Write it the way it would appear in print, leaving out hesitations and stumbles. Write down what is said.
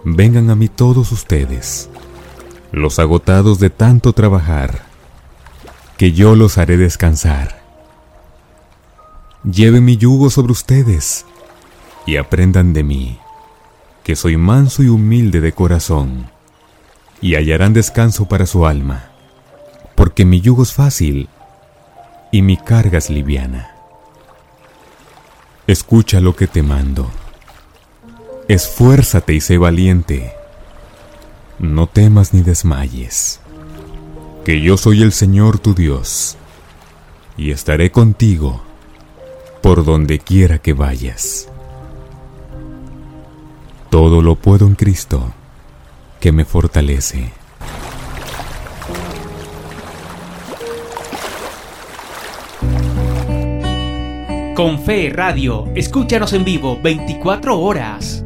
Vengan a mí todos ustedes, los agotados de tanto trabajar, que yo los haré descansar. Lleven mi yugo sobre ustedes y aprendan de mí, que soy manso y humilde de corazón, y hallarán descanso para su alma, porque mi yugo es fácil y mi carga es liviana. Escucha lo que te mando. Esfuérzate y sé valiente. No temas ni desmayes, que yo soy el Señor tu Dios, y estaré contigo por donde quiera que vayas. Todo lo puedo en Cristo, que me fortalece. Con Fe Radio, escúchanos en vivo 24 horas.